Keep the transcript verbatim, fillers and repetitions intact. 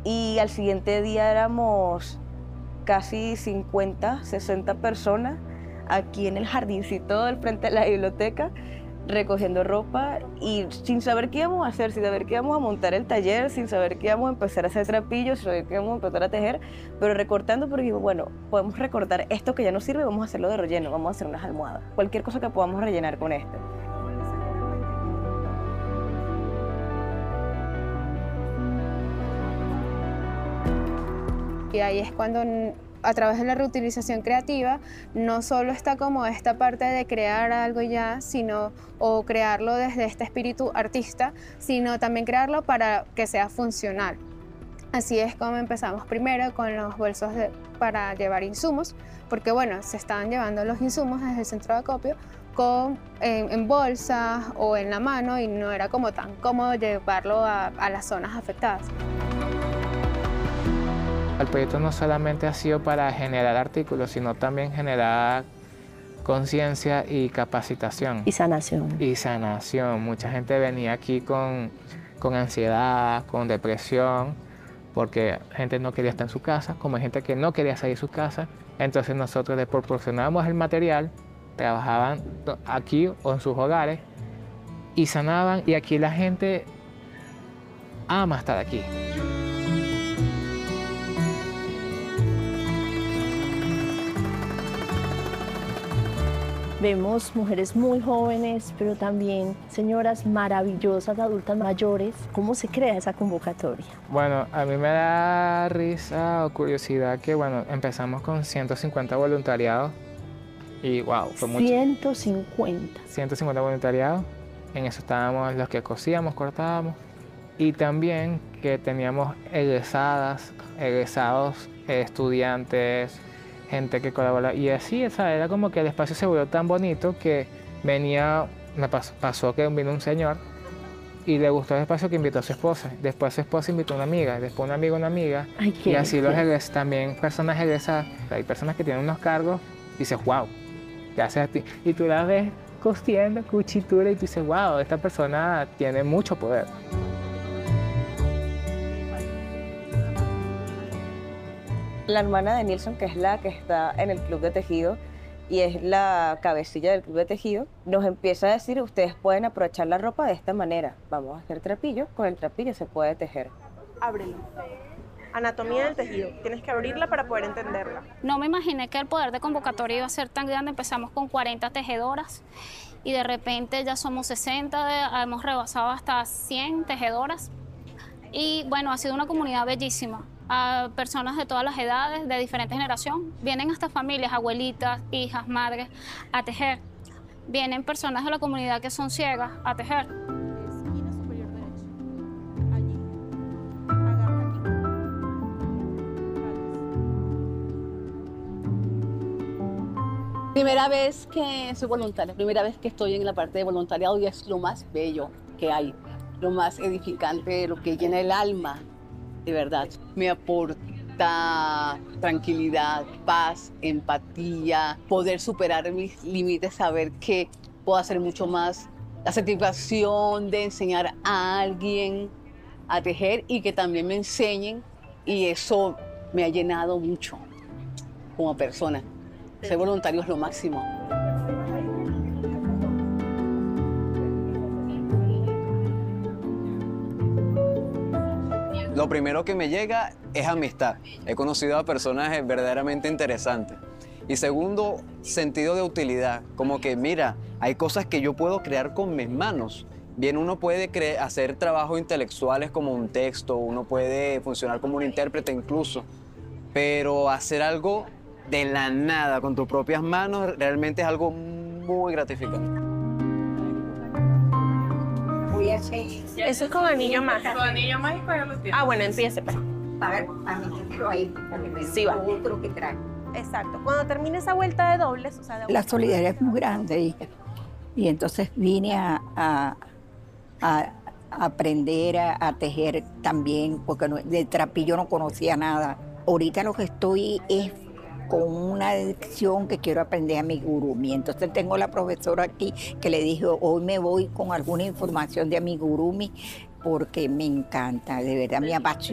y al siguiente día éramos casi cincuenta, sesenta personas aquí en el jardincito del frente de la biblioteca, recogiendo ropa y sin saber qué íbamos a hacer, sin saber que íbamos a montar el taller, sin saber que íbamos a empezar a hacer trapillos, sin saber que íbamos a empezar a tejer, pero recortando porque digo, bueno, podemos recortar esto que ya no sirve, vamos a hacerlo de relleno, vamos a hacer unas almohadas, cualquier cosa que podamos rellenar con esto. Y ahí es cuando, a través de la reutilización creativa, no solo está como esta parte de crear algo ya, sino, o crearlo desde este espíritu artista, sino también crearlo para que sea funcional. Así es como empezamos primero con los bolsos de, para llevar insumos, porque bueno, se estaban llevando los insumos desde el centro de acopio con, en, en bolsas o en la mano y no era como tan cómodo llevarlo a, a las zonas afectadas. El proyecto no solamente ha sido para generar artículos, sino también generar conciencia y capacitación. Y sanación. Y sanación. Mucha gente venía aquí con, con ansiedad, con depresión, porque gente no quería estar en su casa, como hay gente que no quería salir de su casa. Entonces nosotros les proporcionábamos el material, trabajaban aquí o en sus hogares y sanaban, y aquí la gente ama estar aquí. Vemos mujeres muy jóvenes, pero también señoras maravillosas, adultas mayores. ¿Cómo se crea esa convocatoria? Bueno, a mí me da risa o curiosidad que, bueno, empezamos con ciento cincuenta voluntariados y, wow, fue mucho. ciento cincuenta. ciento cincuenta voluntariados. En eso estábamos los que cosíamos, cortábamos. Y también que teníamos egresadas, egresados, eh, estudiantes, gente que colabora, y así, ¿sabes? Era como que el espacio se volvió tan bonito que venía, me pasó, pasó que vino un señor y le gustó el espacio que invitó a su esposa, después su esposa invitó a una amiga, después una amiga a una amiga, Ay, y así los egres, también personas egresadas, hay personas que tienen unos cargos y dices, wow, gracias a ti, y tú la ves cosiendo, cuchitura, y tú dices, wow, esta persona tiene mucho poder. La hermana de Nilson, que es la que está en el club de tejido y es la cabecilla del club de tejido, nos empieza a decir, ustedes pueden aprovechar la ropa de esta manera. Vamos a hacer trapillos, con el trapillo se puede tejer. Ábrelo. Anatomía del tejido. Tienes que abrirla para poder entenderla. No me imaginé que el poder de convocatoria iba a ser tan grande. Empezamos con cuarenta tejedoras y de repente ya somos sesenta, hemos rebasado hasta cien tejedoras. Y bueno, ha sido una comunidad bellísima. A personas de todas las edades, de diferente generación. Vienen hasta familias, abuelitas, hijas, madres, a tejer. Vienen personas de la comunidad que son ciegas a tejer. Esquina superior derecha. Allí. Agarra aquí. Primera vez que soy voluntaria, primera vez que estoy en la parte de voluntariado y es lo más bello que hay, lo más edificante, lo que llena el alma. De verdad, me aporta tranquilidad, paz, empatía, poder superar mis límites, saber que puedo hacer mucho más, la satisfacción de enseñar a alguien a tejer y que también me enseñen, y eso me ha llenado mucho como persona. Ser voluntario es lo máximo. Lo primero que me llega es amistad. He conocido a personas verdaderamente interesantes. Y segundo, sentido de utilidad. Como que, mira, hay cosas que yo puedo crear con mis manos. Bien, uno puede hacer trabajos intelectuales como un texto, uno puede funcionar como un intérprete incluso, pero hacer algo de la nada con tus propias manos realmente es algo muy gratificante. Eso es con anillo mágico. Con anillo mágico ya lo tienes. Ah, bueno, empiece, pues. A ver, a mí ahí, Sí, va. otro que trae. Exacto. Cuando termine esa vuelta de dobles, o sea, de La solidaridad es muy grande y, y entonces vine a, a, a aprender a, a tejer también, porque no, de trapillo no conocía nada. Ahorita lo que estoy es con una adicción que quiero aprender amigurumi. Entonces tengo la profesora aquí que le dijo, hoy me voy con alguna información de amigurumi porque me encanta, de verdad me apasiona.